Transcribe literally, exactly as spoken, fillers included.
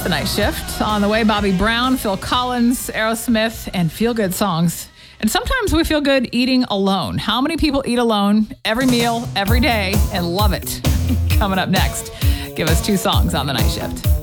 The Night Shift. On the way, Bobby Brown, Phil Collins, Aerosmith, and feel-good songs. And sometimes we feel good eating alone. How many people eat alone every meal, every day, and love it? Coming up next, give us two songs on The Night Shift.